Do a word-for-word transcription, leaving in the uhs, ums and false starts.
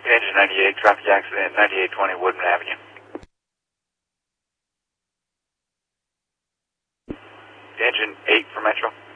Engine ninety-eight, traffic accident, ninety-eight twenty Woodman Avenue. Engine eight for Metro.